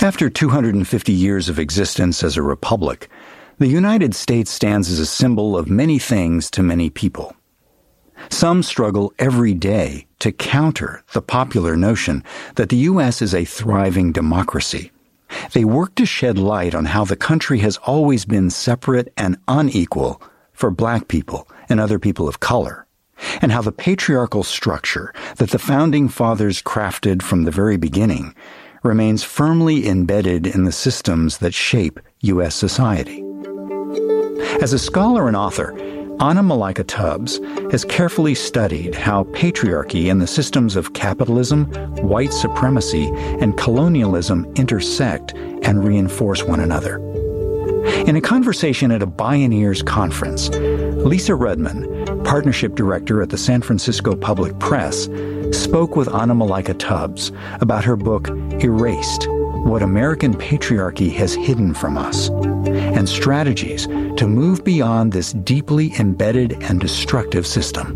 After 250 years of existence as a republic, the United States stands as a symbol of many things to many people. Some struggle every day to counter the popular notion that the U.S. is a thriving democracy. They work to shed light on how the country has always been separate and unequal for Black people and other people of color, and how the patriarchal structure that the Founding Fathers crafted from the very beginning remains firmly embedded in the systems that shape U.S. society. As a scholar and author, Anna Malaika Tubbs has carefully studied how patriarchy and the systems of capitalism, white supremacy, and colonialism intersect and reinforce one another. In a conversation at a Bioneers conference, Lisa Rudman, partnership director at the San Francisco Public Press, spoke with Anna Malaika Tubbs about her book, Erased: What American Patriarchy Has Hidden from Us, and strategies to move beyond this deeply embedded and destructive system.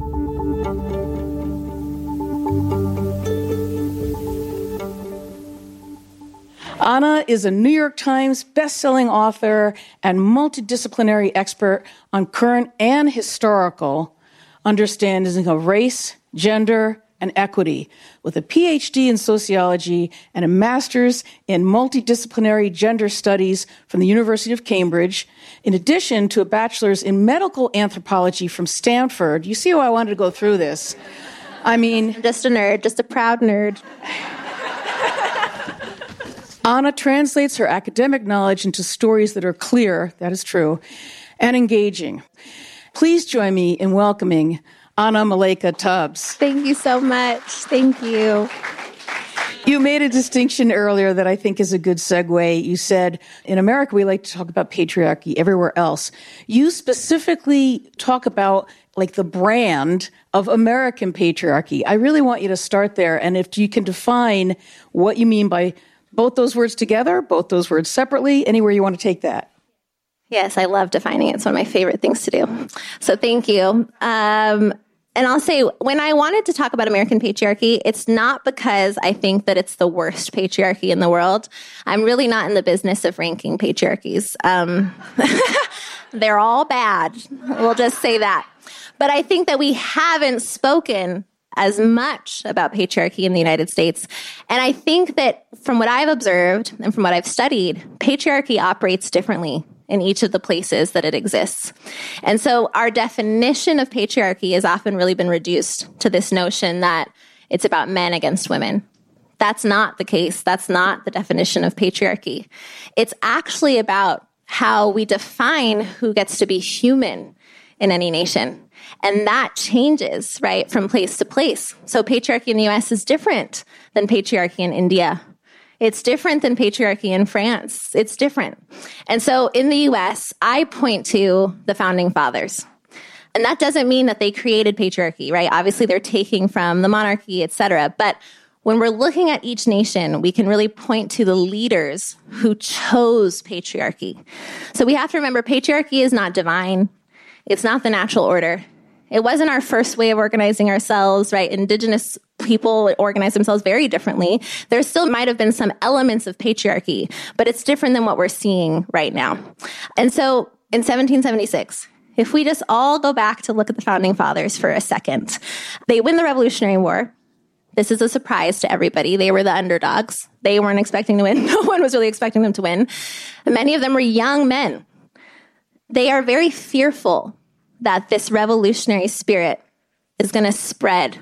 Anna is a New York Times best-selling author and multidisciplinary expert on current and historical understandings of race, gender, and equity, with a PhD in sociology and a master's in multidisciplinary gender studies from the University of Cambridge, in addition to a bachelor's in medical anthropology from Stanford. You see how I wanted to go through this? I mean... Just a nerd, just a proud nerd. Anna translates her academic knowledge into stories that are clear, that is true, and engaging. Please join me in welcoming Anna Malaika Tubbs. Thank you so much. Thank you. You made a distinction earlier that I think is a good segue. You said, in America, we like to talk about patriarchy everywhere else. You specifically talk about like the brand of American patriarchy. I really want you to start there. And if you can define what you mean by both those words together, both those words separately, anywhere you want to take that. Yes, I love defining it. It's one of my favorite things to do. So thank you. And I'll say, when I wanted to talk about American patriarchy, it's not because I think that it's the worst patriarchy in the world. I'm really not in the business of ranking patriarchies. They're all bad. We'll just say that. But I think that we haven't spoken as much about patriarchy in the United States. And I think that from what I've observed and from what I've studied, patriarchy operates differently in each of the places that it exists. And so our definition of patriarchy has often really been reduced to this notion that it's about men against women. That's not the case. That's not the definition of patriarchy. It's actually about how we define who gets to be human in any nation. And that changes, right, from place to place. So patriarchy in the US is different than patriarchy in India. It's different than patriarchy in France. It's different. And so in the US, I point to the Founding Fathers. And that doesn't mean that they created patriarchy, right? Obviously, they're taking from the monarchy, et cetera. But when we're looking at each nation, we can really point to the leaders who chose patriarchy. So we have to remember patriarchy is not divine. It's not the natural order. It wasn't our first way of organizing ourselves, right? Indigenous people organize themselves very differently. There still might have been some elements of patriarchy, but it's different than what we're seeing right now. And so in 1776, if we just all go back to look at the Founding Fathers for a second, they win the Revolutionary War. This is a surprise to everybody. They were the underdogs. They weren't expecting to win. No one was really expecting them to win. Many of them were young men. They are very fearful that this revolutionary spirit is going to spread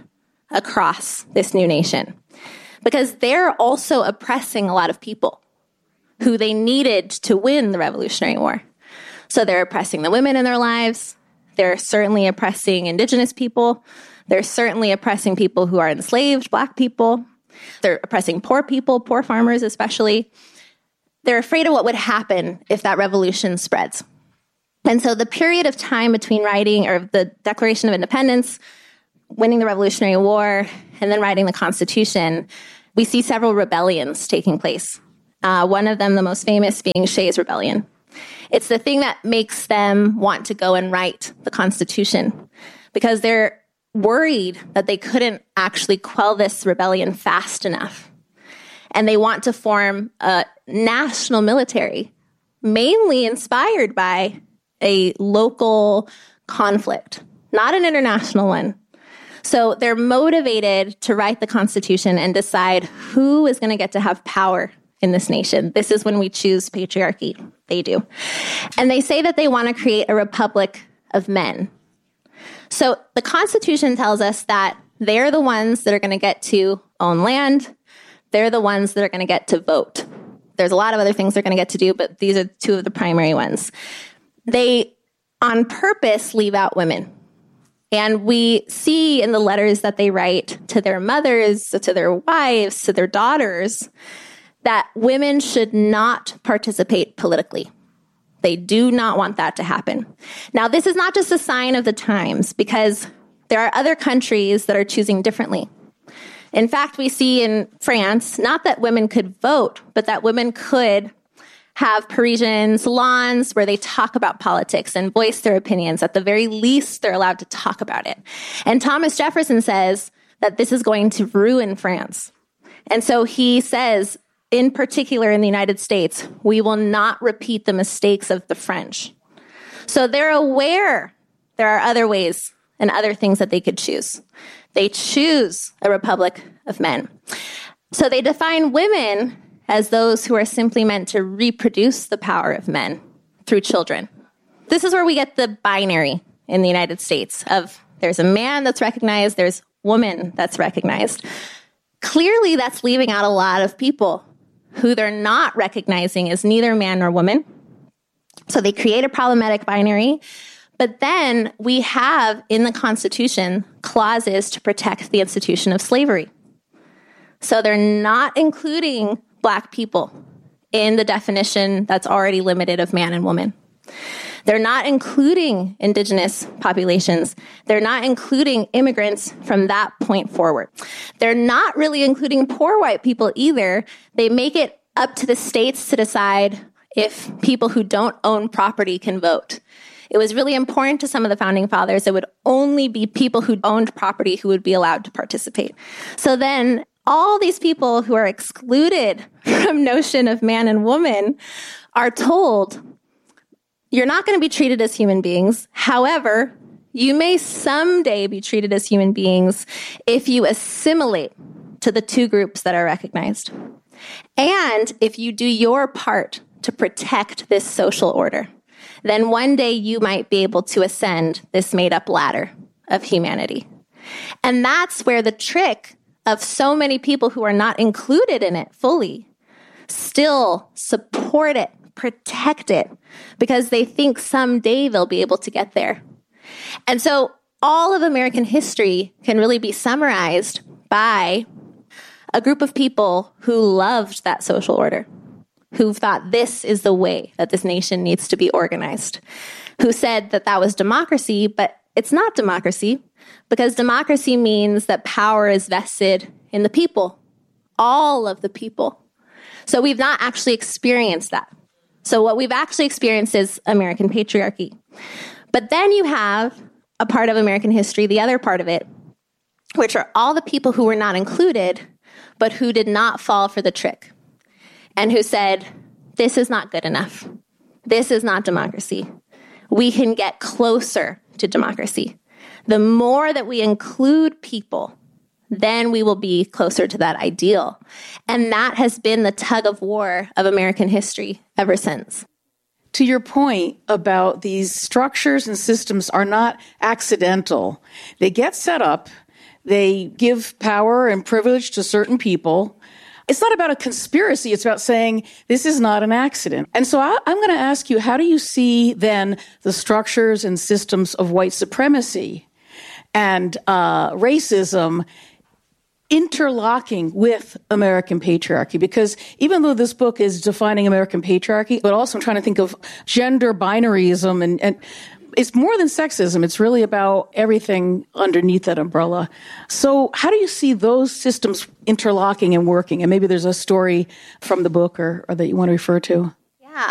across this new nation, because they're also oppressing a lot of people who they needed to win the Revolutionary War. So they're oppressing the women in their lives. They're certainly oppressing Indigenous people. They're certainly oppressing people who are enslaved, Black people. They're oppressing poor people, poor farmers especially. They're afraid of what would happen if that revolution spreads. And so the period of time between writing or the Declaration of Independence, winning the Revolutionary War, and then writing the Constitution, we see several rebellions taking place. One of them, the most famous, being Shays' Rebellion. It's the thing that makes them want to go and write the Constitution, because they're worried that they couldn't actually quell this rebellion fast enough. And they want to form a national military, mainly inspired by a local conflict, not an international one. So they're motivated to write the Constitution and decide who is going to get to have power in this nation. This is when we choose patriarchy. They do. And they say that they want to create a republic of men. So the Constitution tells us that they're the ones that are going to get to own land. They're the ones that are going to get to vote. There's a lot of other things they're going to get to do, but these are two of the primary ones. They, on purpose, leave out women. And we see in the letters that they write to their mothers, to their wives, to their daughters, that women should not participate politically. They do not want that to happen. Now, this is not just a sign of the times, because there are other countries that are choosing differently. In fact, we see in France, not that women could vote, but that women could have Parisian salons where they talk about politics and voice their opinions. At the very least, they're allowed to talk about it. And Thomas Jefferson says that this is going to ruin France. And so he says, in particular in the United States, we will not repeat the mistakes of the French. So they're aware there are other ways and other things that they could choose. They choose a republic of men. So they define women as those who are simply meant to reproduce the power of men through children. This is where we get the binary in the United States of there's a man that's recognized, there's woman that's recognized. Clearly, that's leaving out a lot of people who they're not recognizing as neither man nor woman. So they create a problematic binary. But then we have in the Constitution clauses to protect the institution of slavery. So they're not including Black people in the definition that's already limited of man and woman. They're not including indigenous populations. They're not including immigrants from that point forward. They're not really including poor white people either. They make it up to the states to decide if people who don't own property can vote. It was really important to some of the founding fathers. It would only be people who owned property who would be allowed to participate. So then all these people who are excluded from notion of man and woman are told, you're not going to be treated as human beings. However, you may someday be treated as human beings if you assimilate to the two groups that are recognized. And if you do your part to protect this social order, then one day you might be able to ascend this made-up ladder of humanity. And that's where the trick of so many people who are not included in it fully still support it, protect it, because they think someday they'll be able to get there. And so all of American history can really be summarized by a group of people who loved that social order, who thought this is the way that this nation needs to be organized, who said that that was democracy, but it's not democracy, because democracy means that power is vested in the people, all of the people. So we've not actually experienced that. So what we've actually experienced is American patriarchy. But then you have a part of American history, the other part of it, which are all the people who were not included, but who did not fall for the trick, and who said, this is not good enough. This is not democracy. We can get closer to democracy. The more that we include people, then we will be closer to that ideal. And that has been the tug of war of American history ever since. To your point about these structures and systems are not accidental. They get set up. They give power and privilege to certain people. It's not about a conspiracy. It's about saying this is not an accident. And so I'm going to ask you, how do you see then the structures and systems of white supremacy and racism interlocking with American patriarchy? Because even though this book is defining American patriarchy, but also I'm trying to think of gender binaryism, and it's more than sexism. It's really about everything underneath that umbrella. So how do you see those systems interlocking and working? And maybe there's a story from the book or that you want to refer to.